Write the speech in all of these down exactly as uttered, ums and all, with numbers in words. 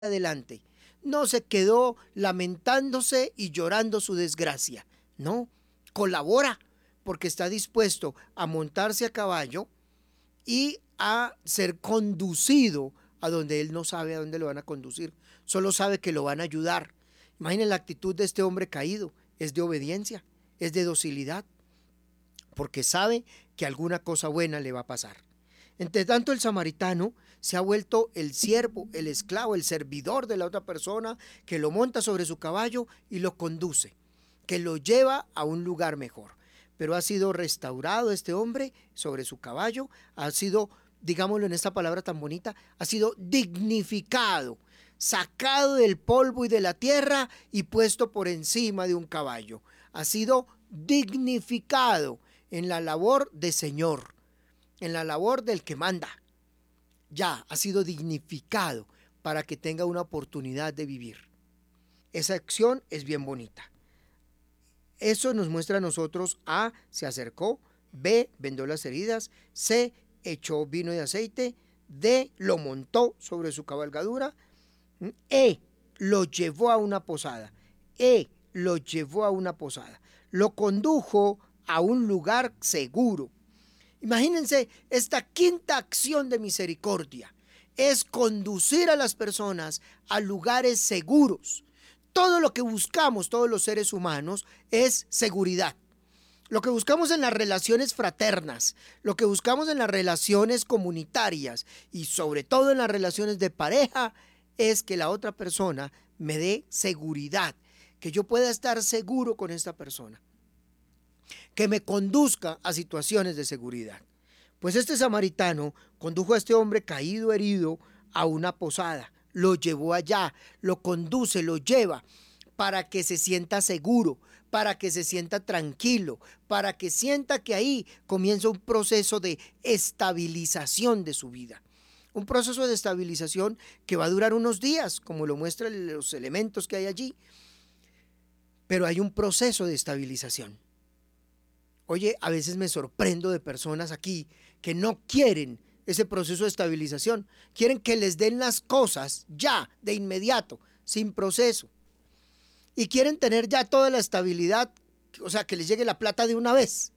adelante. No se quedó lamentándose y llorando su desgracia. No, colabora porque está dispuesto a montarse a caballo y a ser conducido a donde él no sabe a dónde lo van a conducir. Solo sabe que lo van a ayudar. Imaginen la actitud de este hombre caído. Es de obediencia, es de docilidad, porque sabe que alguna cosa buena le va a pasar. Entre tanto, el samaritano se ha vuelto el siervo, el esclavo, el servidor de la otra persona que lo monta sobre su caballo y lo conduce, que lo lleva a un lugar mejor. Pero ha sido restaurado este hombre sobre su caballo, ha sido, digámoslo en esta palabra tan bonita, ha sido dignificado, sacado del polvo y de la tierra y puesto por encima de un caballo. Ha sido dignificado en la labor de Señor, en la labor del que manda. Ya ha sido dignificado para que tenga una oportunidad de vivir. Esa acción es bien bonita. Eso nos muestra a nosotros: A, se acercó; B, vendó las heridas; C, echó vino y aceite; D, lo montó sobre su cabalgadura; E, lo llevó a una posada; E, lo llevó a una posada. Lo condujo a un lugar seguro. Imagínense, esta quinta acción de misericordia es conducir a las personas a lugares seguros. Todo lo que buscamos, todos los seres humanos, es seguridad. Lo que buscamos en las relaciones fraternas, lo que buscamos en las relaciones comunitarias y sobre todo en las relaciones de pareja, es que la otra persona me dé seguridad, que yo pueda estar seguro con esta persona, que me conduzca a situaciones de seguridad. Pues este samaritano condujo a este hombre caído, herido, a una posada, lo llevó allá, lo conduce, lo lleva para que se sienta seguro, para que se sienta tranquilo, para que sienta que ahí comienza un proceso de estabilización de su vida. Un proceso de estabilización que va a durar unos días, como lo muestran los elementos que hay allí. Pero hay un proceso de estabilización. Oye, a veces me sorprendo de personas aquí que no quieren ese proceso de estabilización. Quieren que les den las cosas ya, de inmediato, sin proceso. Y quieren tener ya toda la estabilidad, o sea, que les llegue la plata de una vez.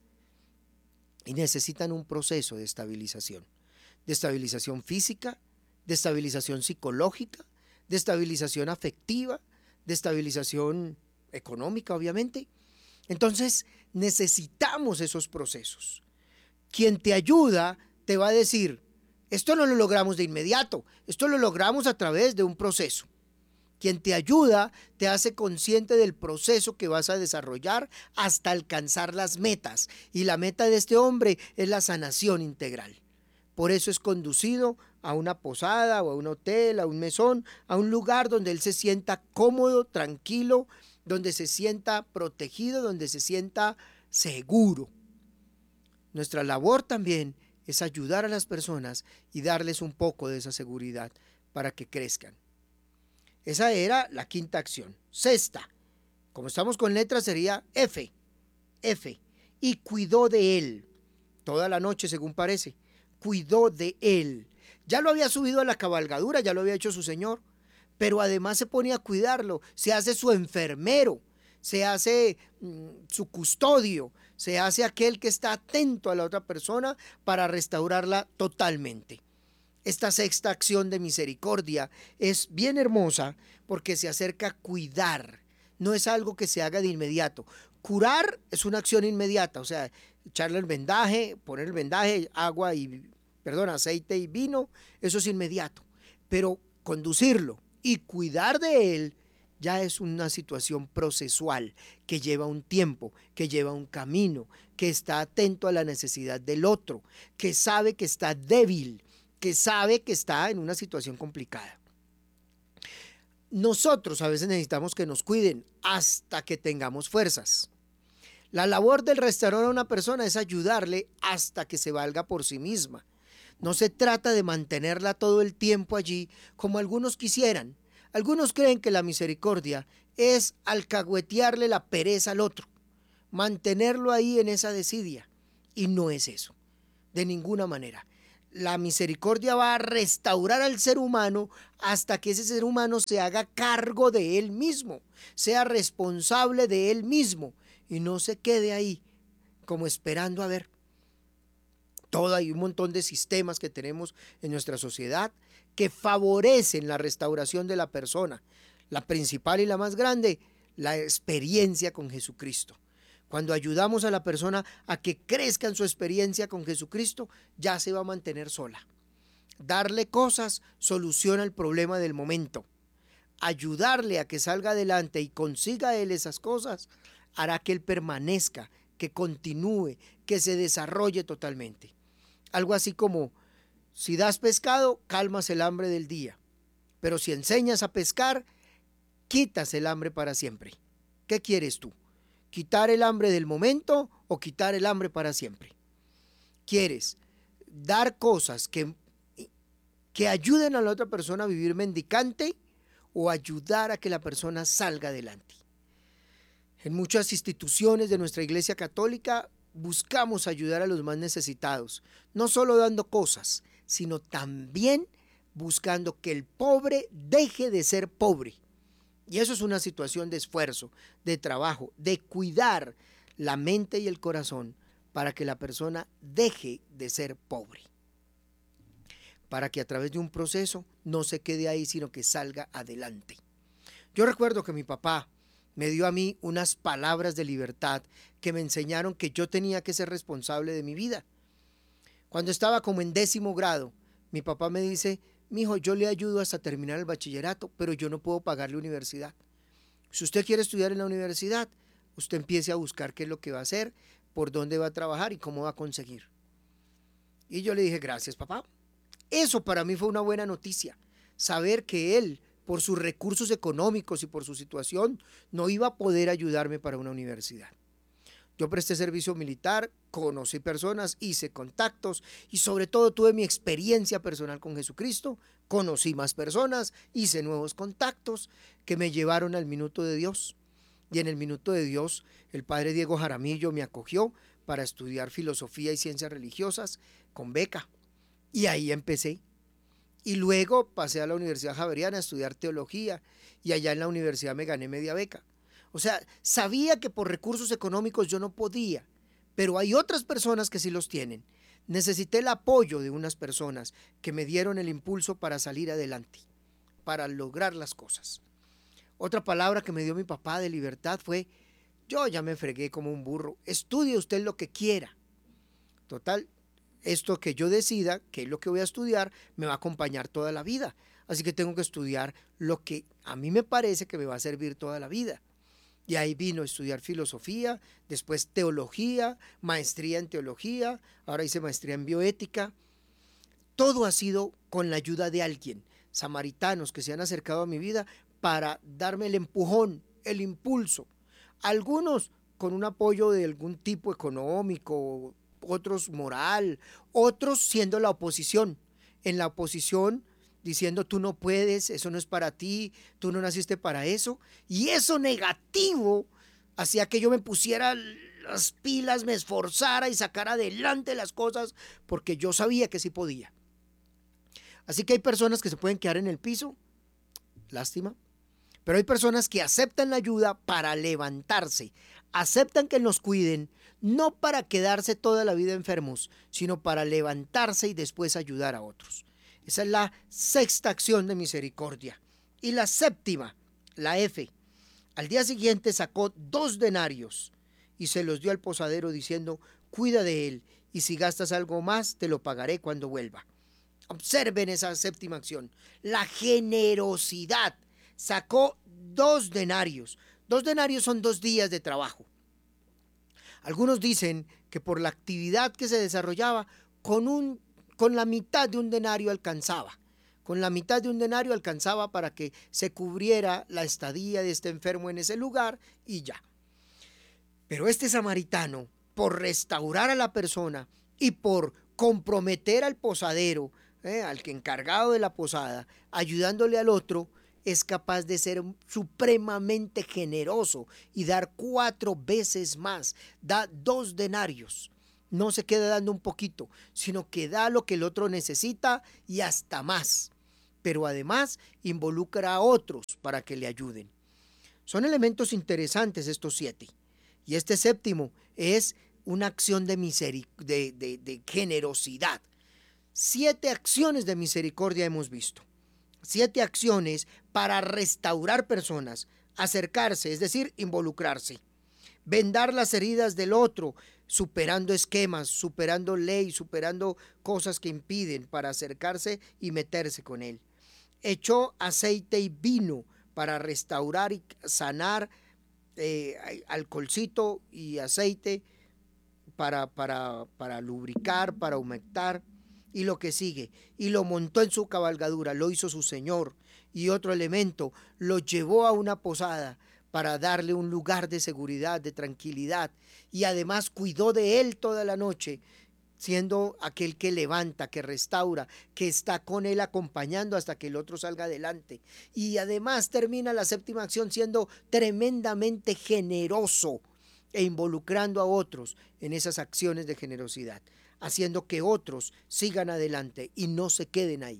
Y necesitan un proceso de estabilización. De estabilización física, de estabilización psicológica, de estabilización afectiva, de estabilización económica, obviamente. Entonces, necesitamos esos procesos. Quien te ayuda te va a decir: esto no lo logramos de inmediato, esto lo logramos a través de un proceso. Quien te ayuda te hace consciente del proceso que vas a desarrollar hasta alcanzar las metas. Y la meta de este hombre es la sanación integral. Por eso es conducido a una posada o a un hotel, a un mesón, a un lugar donde él se sienta cómodo, tranquilo, donde se sienta protegido, donde se sienta seguro. Nuestra labor también es ayudar a las personas y darles un poco de esa seguridad para que crezcan. Esa era la quinta acción. Sexta, como estamos con letras, sería F. F. Y cuidó de él. Toda la noche, según parece. Cuidó de él. Ya lo había subido a la cabalgadura, ya lo había hecho su señor. Pero además se pone a cuidarlo. Se hace su enfermero. Se hace mmm, su custodio. Se hace aquel que está atento a la otra persona para restaurarla totalmente. Esta sexta acción de misericordia es bien hermosa porque se acerca a cuidar. No es algo que se haga de inmediato. Curar es una acción inmediata, o sea, echarle el vendaje, poner el vendaje, agua y, perdón, aceite y vino, eso es inmediato. Pero conducirlo y cuidar de él ya es una situación procesual que lleva un tiempo, que lleva un camino, que está atento a la necesidad del otro, que sabe que está débil, que sabe que está en una situación complicada. Nosotros a veces necesitamos que nos cuiden hasta que tengamos fuerzas. La labor del restaurar a una persona es ayudarle hasta que se valga por sí misma. No se trata de mantenerla todo el tiempo allí como algunos quisieran. Algunos creen que la misericordia es alcahuetearle la pereza al otro, mantenerlo ahí en esa desidia. Y no es eso, de ninguna manera. la misericordia va a restaurar al ser humano hasta que ese ser humano se haga cargo de él mismo, sea responsable de él mismo y no se quede ahí como esperando a ver. Todo hay un montón de sistemas que tenemos en nuestra sociedad que favorecen la restauración de la persona. La principal y la más grande, la experiencia con Jesucristo. Cuando ayudamos a la persona a que crezca en su experiencia con Jesucristo, ya se va a mantener sola. Darle cosas soluciona el problema del momento. Ayudarle a que salga adelante y consiga él esas cosas, hará que él permanezca, que continúe, que se desarrolle totalmente. Algo así como, si das pescado, calmas el hambre del día. Pero si enseñas a pescar, quitas el hambre para siempre. ¿Qué quieres tú? ¿Quitar el hambre del momento o quitar el hambre para siempre? ¿Quieres dar cosas que, que ayuden a la otra persona a vivir mendicante o ayudar a que la persona salga adelante? En muchas instituciones de nuestra Iglesia Católica buscamos ayudar a los más necesitados, no solo dando cosas, sino también buscando que el pobre deje de ser pobre. Y eso es una situación de esfuerzo, de trabajo, de cuidar la mente y el corazón para que la persona deje de ser pobre. Para que a través de un proceso no se quede ahí, sino que salga adelante. Yo recuerdo que mi papá me dio a mí unas palabras de libertad que me enseñaron que yo tenía que ser responsable de mi vida. Cuando estaba como en décimo grado, mi papá me dice: mijo, yo le ayudo hasta terminar el bachillerato, pero yo no puedo pagarle universidad. Si usted quiere estudiar en la universidad, usted empiece a buscar qué es lo que va a hacer, por dónde va a trabajar y cómo va a conseguir. Y yo le dije: gracias, papá. Eso para mí fue una buena noticia, saber que él, por sus recursos económicos y por su situación, no iba a poder ayudarme para una universidad. Yo presté servicio militar, conocí personas, hice contactos y sobre todo tuve mi experiencia personal con Jesucristo, conocí más personas, hice nuevos contactos que me llevaron al Minuto de Dios. Y en el Minuto de Dios, el padre Diego Jaramillo me acogió para estudiar filosofía y ciencias religiosas con beca. Y ahí empecé. Y luego pasé a la Universidad Javeriana a estudiar teología y allá en la universidad me gané media beca. O sea, sabía que por recursos económicos yo no podía, pero hay otras personas que sí los tienen. Necesité el apoyo de unas personas que me dieron el impulso para salir adelante, para lograr las cosas. Otra palabra que me dio mi papá de libertad fue: yo ya me fregué como un burro, estudie usted lo que quiera. Total, esto que yo decida, que es lo que voy a estudiar, me va a acompañar toda la vida. Así que tengo que estudiar lo que a mí me parece que me va a servir toda la vida. Y ahí vino a estudiar filosofía, después teología, maestría en teología, ahora hice maestría en bioética. Todo ha sido con la ayuda de alguien, samaritanos que se han acercado a mi vida para darme el empujón, el impulso. Algunos con un apoyo de algún tipo económico, otros moral, otros siendo la oposición. En la oposición diciendo: tú no puedes, eso no es para ti, tú no naciste para eso. Y eso negativo hacía que yo me pusiera las pilas, me esforzara y sacara adelante las cosas porque yo sabía que sí podía. Así que hay personas que se pueden quedar en el piso, lástima, pero hay personas que aceptan la ayuda para levantarse, aceptan que los cuiden, no para quedarse toda la vida enfermos, sino para levantarse y después ayudar a otros. Esa es la sexta acción de misericordia. Y la séptima, la F. Al día siguiente sacó dos denarios y se los dio al posadero diciendo: cuida de él y si gastas algo más te lo pagaré cuando vuelva. Observen esa séptima acción, la generosidad. Sacó dos denarios. Dos denarios son dos días de trabajo. Algunos dicen que por la actividad que se desarrollaba, con un Con la mitad de un denario alcanzaba. Con la mitad de un denario alcanzaba para que se cubriera la estadía de este enfermo en ese lugar y ya. Pero este samaritano, por restaurar a la persona y por comprometer al posadero, eh, al que encargado de la posada, ayudándole al otro, es capaz de ser supremamente generoso y dar cuatro veces más. Da dos denarios. no se queda dando un poquito, sino que da lo que el otro necesita y hasta más. Pero además involucra a otros para que le ayuden. Son elementos interesantes estos siete. Y este séptimo es una acción de, miseric de, de, de generosidad. Siete acciones de misericordia hemos visto. Siete acciones para restaurar personas, acercarse, es decir, involucrarse. Vendar las heridas del otro, superando esquemas, superando ley, superando cosas que impiden para acercarse y meterse con él. Echó aceite y vino para restaurar y sanar, eh, alcoholcito y aceite para, para, para lubricar, para humectar. Y lo que sigue, y lo montó en su cabalgadura, lo hizo su señor. Y otro elemento, lo llevó a una posada para darle un lugar de seguridad, de tranquilidad, y además cuidó de él toda la noche, siendo aquel que levanta, que restaura, que está con él acompañando hasta que el otro salga adelante. Y además termina la séptima acción siendo tremendamente generoso e involucrando a otros en esas acciones de generosidad, haciendo que otros sigan adelante y no se queden ahí.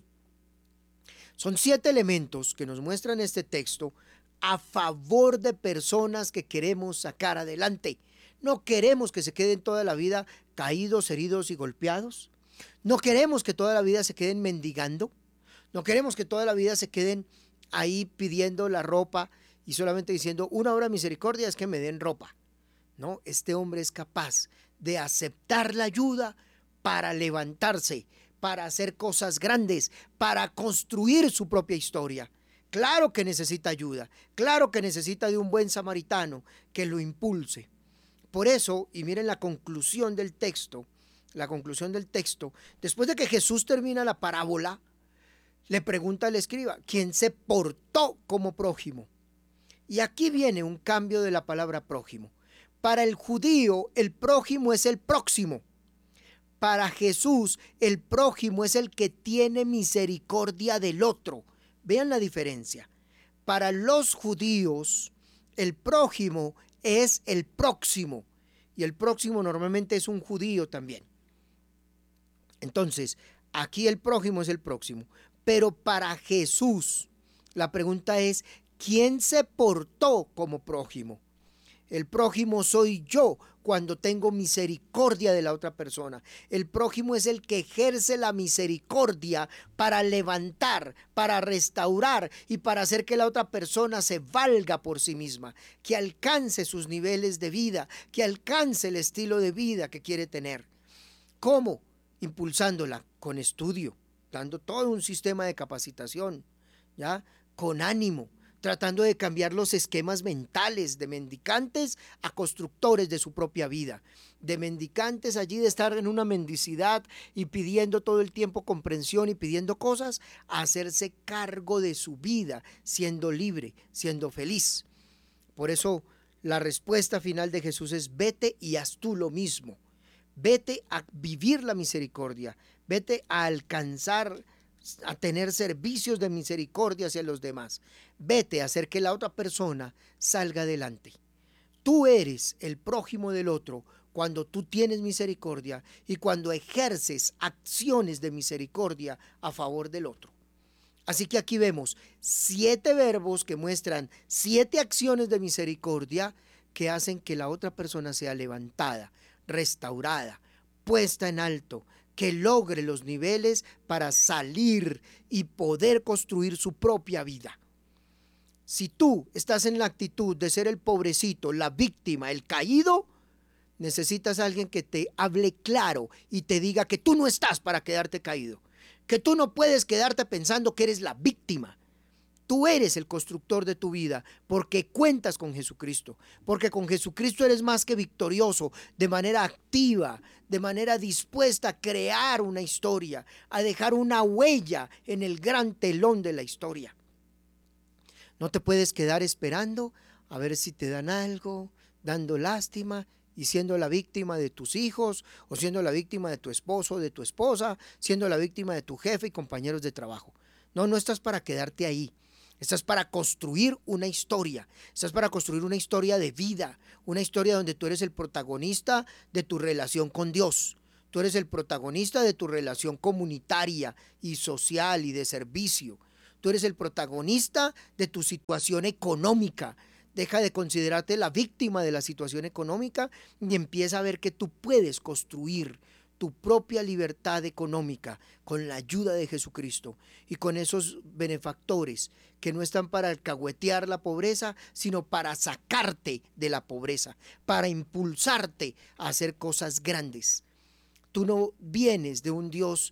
Son siete elementos que nos muestran este texto a favor de personas que queremos sacar adelante. No queremos que se queden toda la vida caídos, heridos y golpeados. No queremos que toda la vida se queden mendigando. No queremos que toda la vida se queden ahí pidiendo la ropa y solamente diciendo una hora de misericordia es que me den ropa. No, este hombre es capaz de aceptar la ayuda para levantarse, para hacer cosas grandes, para construir su propia historia. Claro que necesita ayuda, claro que necesita de un buen samaritano que lo impulse. Por eso, y miren la conclusión del texto, la conclusión del texto, después de que Jesús termina la parábola, le pregunta al escriba, ¿quién se portó como prójimo? Y aquí viene un cambio de la palabra prójimo. Para el judío, el prójimo es el próximo. Para Jesús, el prójimo es el que tiene misericordia del otro. Vean la diferencia. Para los judíos, el prójimo es el próximo. Y el próximo normalmente es un judío también. Entonces, aquí el prójimo es el próximo. Pero para Jesús, la pregunta es, ¿quién se portó como prójimo? El prójimo soy yo cuando tengo misericordia de la otra persona. El prójimo es el que ejerce la misericordia para levantar, para restaurar y para hacer que la otra persona se valga por sí misma, que alcance sus niveles de vida, que alcance el estilo de vida que quiere tener. ¿Cómo? Impulsándola con estudio, dando todo un sistema de capacitación, ¿ya? Con ánimo, tratando de cambiar los esquemas mentales de mendicantes a constructores de su propia vida, de mendicantes allí de estar en una mendicidad y pidiendo todo el tiempo comprensión y pidiendo cosas, a hacerse cargo de su vida, siendo libre, siendo feliz. Por eso la respuesta final de Jesús es: vete y haz tú lo mismo. Vete a vivir la misericordia, vete a alcanzar, a tener servicios de misericordia hacia los demás. Vete a hacer que la otra persona salga adelante. Tú eres el prójimo del otro cuando tú tienes misericordia y cuando ejerces acciones de misericordia a favor del otro. Así que aquí vemos siete verbos que muestran siete acciones de misericordia que hacen que la otra persona sea levantada, restaurada, puesta en alto, que logre los niveles para salir y poder construir su propia vida. Si tú estás en la actitud de ser el pobrecito, la víctima, el caído, necesitas a alguien que te hable claro y te diga que tú no estás para quedarte caído, que tú no puedes quedarte pensando que eres la víctima. Tú eres el constructor de tu vida porque cuentas con Jesucristo, porque con Jesucristo eres más que victorioso, de manera activa, de manera dispuesta a crear una historia, a dejar una huella en el gran telón de la historia. No te puedes quedar esperando a ver si te dan algo, dando lástima y siendo la víctima de tus hijos, o siendo la víctima de tu esposo o de tu esposa, siendo la víctima de tu jefe y compañeros de trabajo. No, no estás para quedarte ahí. Estás para construir una historia, estás para construir una historia de vida, una historia donde tú eres el protagonista de tu relación con Dios. Tú eres el protagonista de tu relación comunitaria y social y de servicio. Tú eres el protagonista de tu situación económica. Deja de considerarte la víctima de la situación económica y empieza a ver que tú puedes construir tu propia libertad económica con la ayuda de Jesucristo y con esos benefactores que no están para alcahuetear la pobreza, sino para sacarte de la pobreza, para impulsarte a hacer cosas grandes. Tú no vienes de un Dios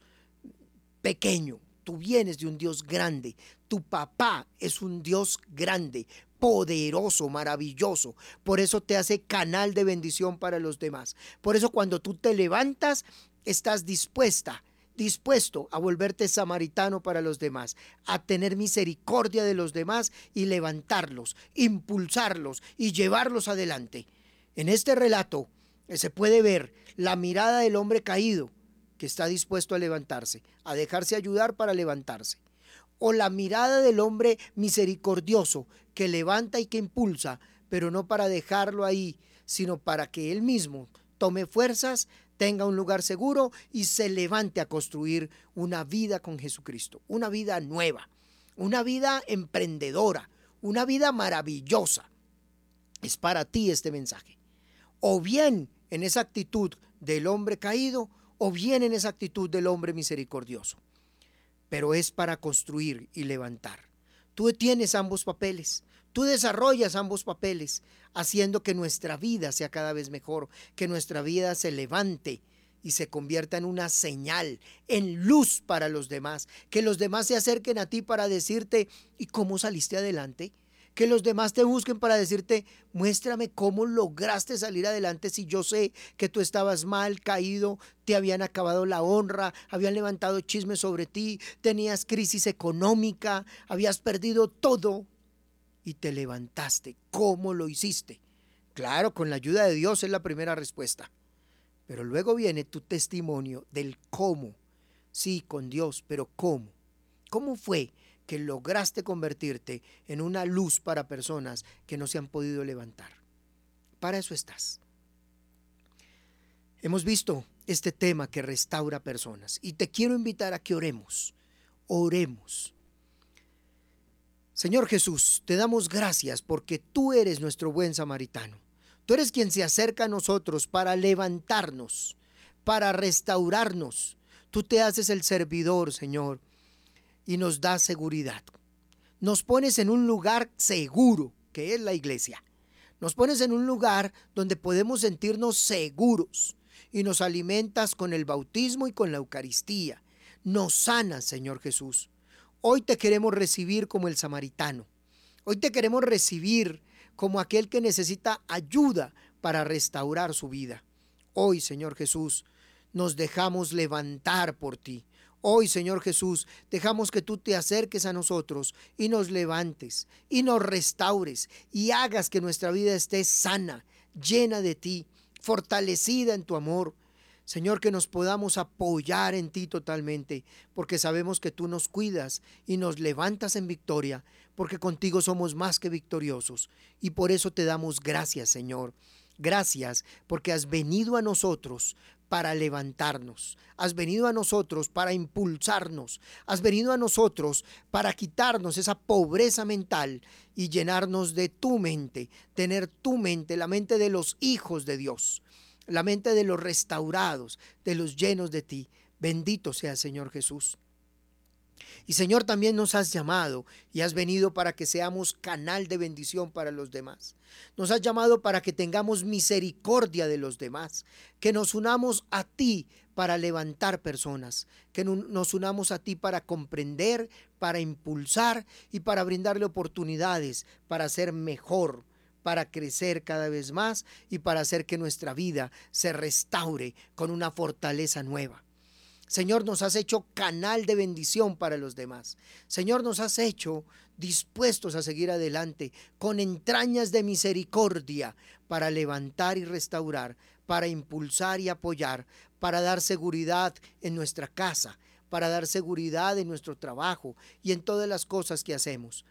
pequeño, tú vienes de un Dios grande. Tu papá es un Dios grande, poderoso, maravilloso. Por eso te hace canal de bendición para los demás. Por eso cuando tú te levantas, estás dispuesta, dispuesto a volverte samaritano para los demás, a tener misericordia de los demás y levantarlos, impulsarlos y llevarlos adelante. En este relato se puede ver la mirada del hombre caído que está dispuesto a levantarse, a dejarse ayudar para levantarse. O la mirada del hombre misericordioso que levanta y que impulsa, pero no para dejarlo ahí, sino para que él mismo tome fuerzas, tenga un lugar seguro y se levante a construir una vida con Jesucristo, una vida nueva, una vida emprendedora, una vida maravillosa. Es para ti este mensaje. O bien en esa actitud del hombre caído, o bien en esa actitud del hombre misericordioso. Pero es para construir y levantar. Tú tienes ambos papeles, tú desarrollas ambos papeles, haciendo que nuestra vida sea cada vez mejor, que nuestra vida se levante y se convierta en una señal, en luz para los demás, que los demás se acerquen a ti para decirte, ¿y cómo saliste adelante? Que los demás te busquen para decirte, muéstrame cómo lograste salir adelante si yo sé que tú estabas mal, caído, te habían acabado la honra, habían levantado chismes sobre ti, tenías crisis económica, habías perdido todo y te levantaste. ¿Cómo lo hiciste? Claro, con la ayuda de Dios es la primera respuesta. Pero luego viene tu testimonio del cómo. Sí, con Dios, pero ¿cómo? ¿Cómo fue que lograste convertirte en una luz para personas que no se han podido levantar? Para eso estás. Hemos visto este tema que restaura personas y te quiero invitar a que oremos. Oremos. Señor Jesús, te damos gracias porque tú eres nuestro buen samaritano. Tú eres quien se acerca a nosotros para levantarnos, para restaurarnos. Tú te haces el servidor, Señor, y nos das seguridad. Nos pones en un lugar seguro, que es la iglesia. Nos pones en un lugar donde podemos sentirnos seguros y nos alimentas con el bautismo y con la Eucaristía. Nos sanas, Señor Jesús. Hoy te queremos recibir como el samaritano. Hoy te queremos recibir como aquel que necesita ayuda para restaurar su vida. Hoy, Señor Jesús, nos dejamos levantar por ti. Hoy, Señor Jesús, dejamos que tú te acerques a nosotros y nos levantes y nos restaures y hagas que nuestra vida esté sana, llena de ti, fortalecida en tu amor. Señor, que nos podamos apoyar en ti totalmente, porque sabemos que tú nos cuidas y nos levantas en victoria, porque contigo somos más que victoriosos. Y por eso te damos gracias, Señor. Gracias porque has venido a nosotros para levantarnos, has venido a nosotros para impulsarnos, has venido a nosotros para quitarnos esa pobreza mental y llenarnos de tu mente, tener tu mente, la mente de los hijos de Dios, la mente de los restaurados, de los llenos de ti. Bendito sea, Señor Jesús. Y Señor, también nos has llamado y has venido para que seamos canal de bendición para los demás. Nos has llamado para que tengamos misericordia de los demás, que nos unamos a ti para levantar personas, que nos unamos a ti para comprender, para impulsar y para brindarle oportunidades para ser mejor, para crecer cada vez más y para hacer que nuestra vida se restaure con una fortaleza nueva. Señor, nos has hecho canal de bendición para los demás. Señor, nos has hecho dispuestos a seguir adelante con entrañas de misericordia para levantar y restaurar, para impulsar y apoyar, para dar seguridad en nuestra casa, para dar seguridad en nuestro trabajo y en todas las cosas que hacemos.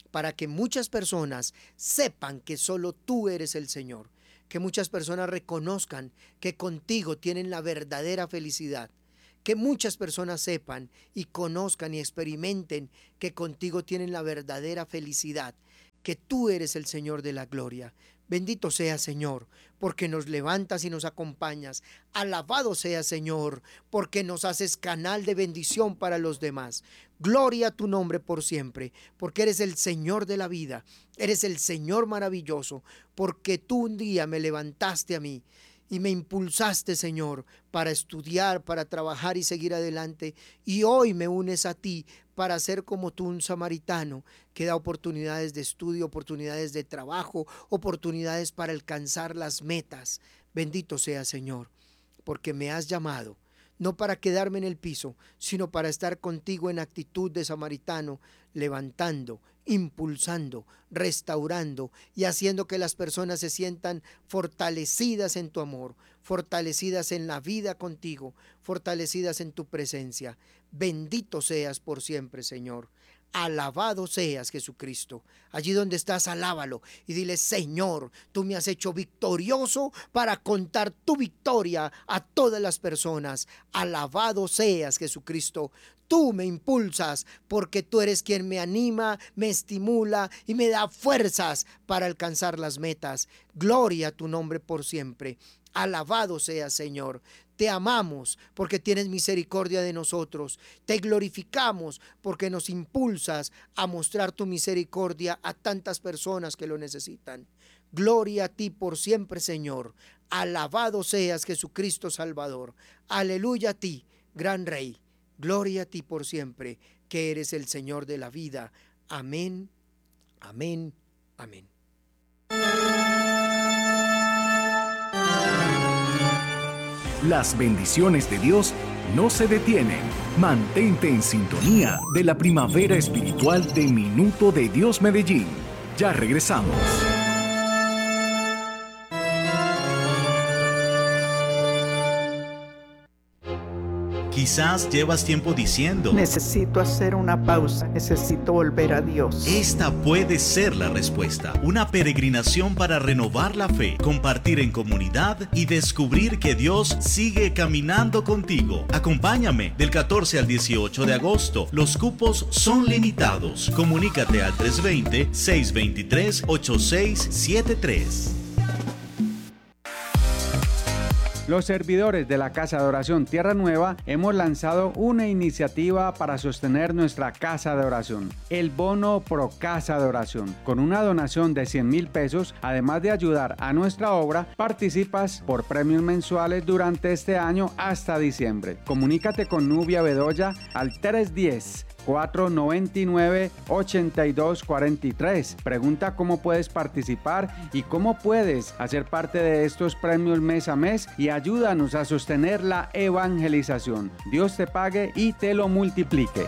para que muchas personas sepan que solo tú eres el Señor, que muchas personas reconozcan que contigo tienen la verdadera felicidad, que muchas personas sepan y conozcan y experimenten que contigo tienen la verdadera felicidad, que tú eres el Señor de la gloria. Bendito sea, Señor, porque nos levantas y nos acompañas. Alabado sea, Señor, porque nos haces canal de bendición para los demás. Gloria a tu nombre por siempre, porque eres el Señor de la vida, eres el Señor maravilloso, porque tú un día me levantaste a mí y me impulsaste, Señor, para estudiar, para trabajar y seguir adelante. Y hoy me unes a ti para ser como tú, un samaritano que da oportunidades de estudio, oportunidades de trabajo, oportunidades para alcanzar las metas. Bendito sea, Señor, porque me has llamado, no para quedarme en el piso, sino para estar contigo en actitud de samaritano, levantando, impulsando, restaurando y haciendo que las personas se sientan fortalecidas en tu amor, fortalecidas en la vida contigo, fortalecidas en tu presencia. Bendito seas por siempre, Señor. Alabado seas, Jesucristo. Allí donde estás, alábalo y dile: Señor, tú me has hecho victorioso para contar tu victoria a todas las personas. Alabado seas, Jesucristo. Tú me impulsas porque tú eres quien me anima, me estimula y me da fuerzas para alcanzar las metas. Gloria a tu nombre por siempre. Alabado seas, Señor. Te amamos porque tienes misericordia de nosotros. Te glorificamos porque nos impulsas a mostrar tu misericordia a tantas personas que lo necesitan. Gloria a ti por siempre, Señor. Alabado seas, Jesucristo Salvador. Aleluya a ti, gran Rey. Gloria a ti por siempre, que eres el Señor de la vida. Amén, amén, amén. Las bendiciones de Dios no se detienen. Mantente en sintonía de la primavera espiritual de Minuto de Dios Medellín. Ya regresamos. Quizás llevas tiempo diciendo: necesito hacer una pausa, necesito volver a Dios. Esta puede ser la respuesta. Una peregrinación para renovar la fe, compartir en comunidad y descubrir que Dios sigue caminando contigo. Acompáñame del catorce al dieciocho de agosto. Los cupos son limitados. Comunícate al tres dos cero, seis dos tres, ocho seis siete tres. Los servidores de la Casa de Oración Tierra Nueva hemos lanzado una iniciativa para sostener nuestra Casa de Oración, el Bono Pro Casa de Oración. Con una donación de cien mil pesos, además de ayudar a nuestra obra, participas por premios mensuales durante este año hasta diciembre. Comunícate con Nubia Bedoya al tres uno cero, cuatro nueve nueve, ocho dos cuatro tres. Pregunta cómo puedes participar y cómo puedes hacer parte de estos premios mes a mes y ayúdanos a sostener la evangelización. Dios te pague y te lo multiplique.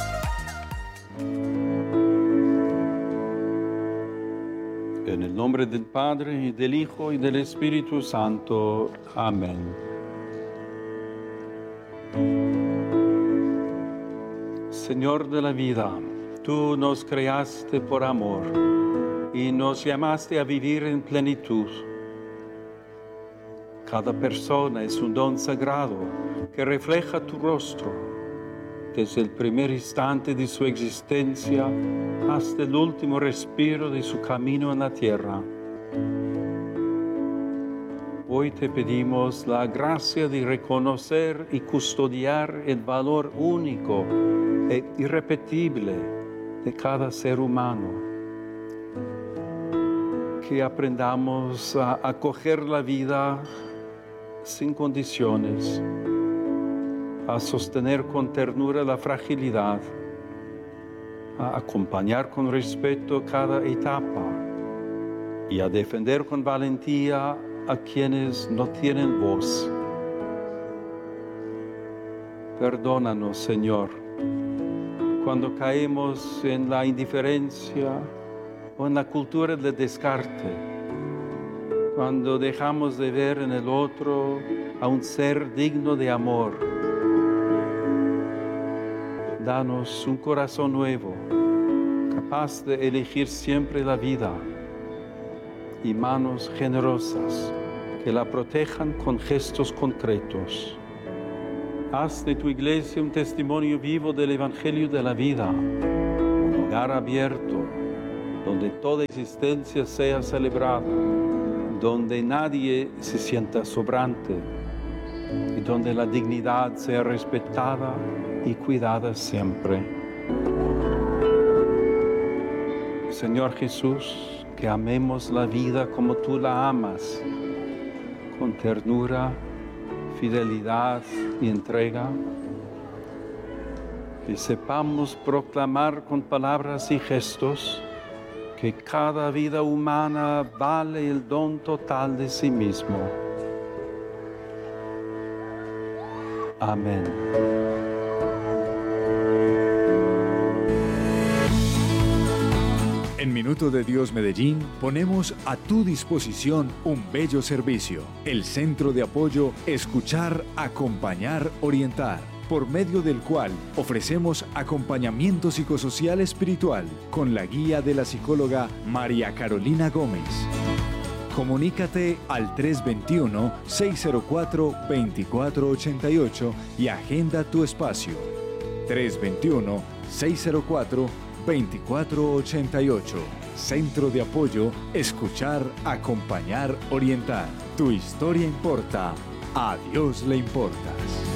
En el nombre del Padre, y del Hijo, y del Espíritu Santo. Amén. Señor de la vida, tú nos creaste por amor y nos llamaste a vivir en plenitud. Cada persona es un don sagrado que refleja tu rostro, desde el primer instante de su existencia hasta el último respiro de su camino en la tierra. Hoy te pedimos la gracia de reconocer y custodiar el valor único e irrepetible de cada ser humano. Que aprendamos a acoger la vida sin condiciones, a sostener con ternura la fragilidad, a acompañar con respeto cada etapa y a defender con valentía a quienes no tienen voz. Perdónanos, Señor, cuando caemos en la indiferencia o en la cultura del descarte, cuando dejamos de ver en el otro a un ser digno de amor. Danos un corazón nuevo, capaz de elegir siempre la vida, y manos generosas que la protejan con gestos concretos. Haz de tu iglesia un testimonio vivo del Evangelio de la vida, un hogar abierto, donde toda existencia sea celebrada, donde nadie se sienta sobrante y donde la dignidad sea respetada y cuidada siempre. Señor Jesús, que amemos la vida como tú la amas, con ternura, fidelidad y entrega, que sepamos proclamar con palabras y gestos que cada vida humana vale el don total de sí mismo. Amén. En Minuto de Dios Medellín ponemos a tu disposición un bello servicio, el Centro de Apoyo Escuchar, Acompañar, Orientar, por medio del cual ofrecemos acompañamiento psicosocial espiritual con la guía de la psicóloga María Carolina Gómez. Comunícate al tres dos uno, seis cero cuatro, dos cuatro ocho ocho y agenda tu espacio. tres dos uno, seis cero cuatro, dos cuatro ocho ocho. Centro de Apoyo Escuchar, Acompañar, Orientar. Tu historia importa. A Dios le importas.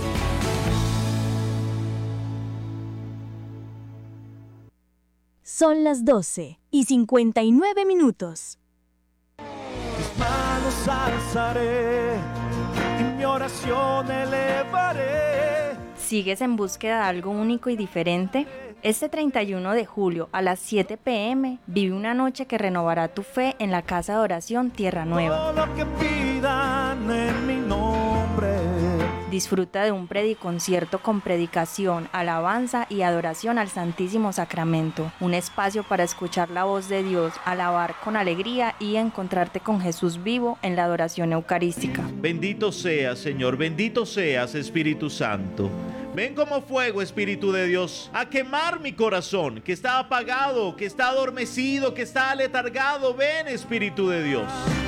Son las doce y cincuenta y nueve minutos. Mis manos alzaré y mi oración elevaré. ¿Sigues en búsqueda de algo único y diferente? Este treinta y uno de julio a las siete pe eme vive una noche que renovará tu fe en la Casa de Oración Tierra Nueva. Todo lo que pidan en mi nombre. Disfruta de un prediconcierto con predicación, alabanza y adoración al Santísimo Sacramento. Un espacio para escuchar la voz de Dios, alabar con alegría y encontrarte con Jesús vivo en la adoración eucarística. Bendito seas, Señor, bendito seas, Espíritu Santo. Ven como fuego, Espíritu de Dios, a quemar mi corazón, que está apagado, que está adormecido, que está aletargado. Ven, Espíritu de Dios.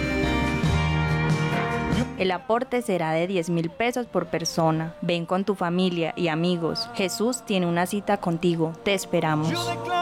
El aporte será de diez mil pesos por persona. Ven con tu familia y amigos. Jesús tiene una cita contigo. Te esperamos.